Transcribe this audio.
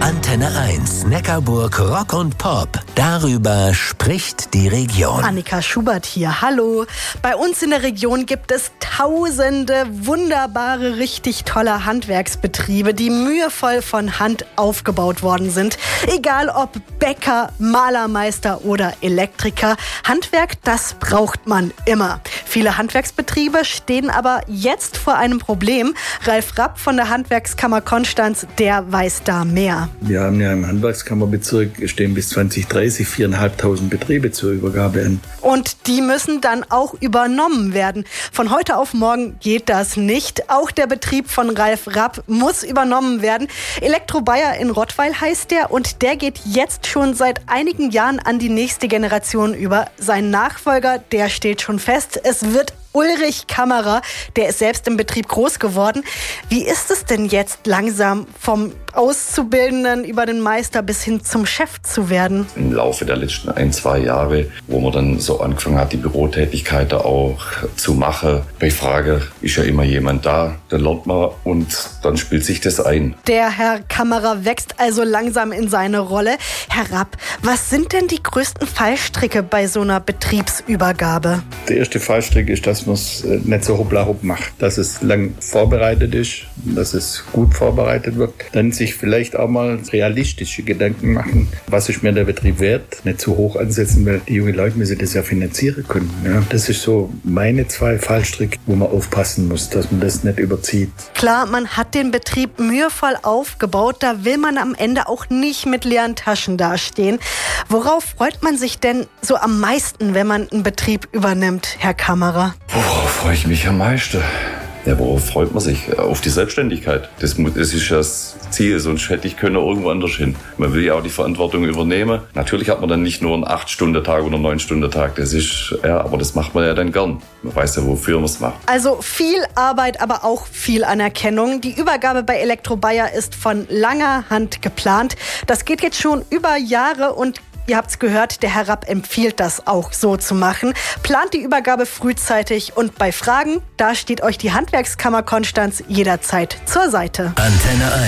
Antenne 1, Neckarburg Rock und Pop. Darüber spricht die Region. Annika Schubert hier, hallo. Bei uns in der Region gibt es tausende wunderbare, richtig tolle Handwerksbetriebe, die mühevoll von Hand aufgebaut worden sind. Egal ob Bäcker, Malermeister oder Elektriker, Handwerk, das braucht man immer. Viele Handwerksbetriebe stehen aber jetzt vor einem Problem. Ralf Rapp von der Handwerkskammer Konstanz, der weiß da mehr. Wir haben ja im Handwerkskammerbezirk stehen bis 2030 4.500 Betriebe zur Übergabe an. Und die müssen dann auch übernommen werden. Von heute auf morgen geht das nicht. Auch der Betrieb von Ralf Rapp muss übernommen werden. Elektro Bayer in Rottweil heißt der und der geht jetzt schon seit einigen Jahren an die nächste Generation über. Sein Nachfolger, der steht schon fest. Es wird Ulrich Kammerer, der ist selbst im Betrieb groß geworden. Wie ist es denn jetzt langsam vom Auszubildenden über den Meister bis hin zum Chef zu werden? Im Laufe der letzten 1-2 Jahre, wo man dann so angefangen hat, die Bürotätigkeit auch zu machen. Bei Frage ist ja immer jemand da, dann lernt man und dann spielt sich das ein. Der Herr Kammerer wächst also langsam in seine Rolle. Herr Rapp, was sind denn die größten Fallstricke bei so einer Betriebsübergabe? Der erste Fallstrick ist, dass man es nicht so hoppla-hopp macht. Dass es lang vorbereitet ist, dass es gut vorbereitet wird. Dann sich vielleicht auch mal realistische Gedanken machen. Was ist mir der Betrieb wert? Nicht zu hoch ansetzen, weil die jungen Leute müssen das ja finanzieren können. Ja, das ist so meine 2 Fallstricke, wo man aufpassen muss, dass man das nicht überzieht. Klar, man hat den Betrieb mühevoll aufgebaut. Da will man am Ende auch nicht mit leeren Taschen dastehen. Worauf freut man sich denn so am meisten, wenn man einen Betrieb übernimmt, Herr Kammerer? Worauf freue ich mich am meisten? Ja, worauf freut man sich? Auf die Selbstständigkeit. Das ist ja das Ziel, sonst hätte ich können irgendwo anders hin. Man will ja auch die Verantwortung übernehmen. Natürlich hat man dann nicht nur einen 8-Stunden-Tag oder 9-Stunden-Tag. Das ist, ja, aber das macht man ja dann gern. Man weiß ja, wofür man es macht. Also viel Arbeit, aber auch viel Anerkennung. Die Übergabe bei Elektro Bayer ist von langer Hand geplant. Das geht jetzt schon über Jahre und ihr habt's gehört, der Herr Rapp empfiehlt das auch so zu machen. Plant die Übergabe frühzeitig und bei Fragen, da steht euch die Handwerkskammer Konstanz jederzeit zur Seite. Antenne 1.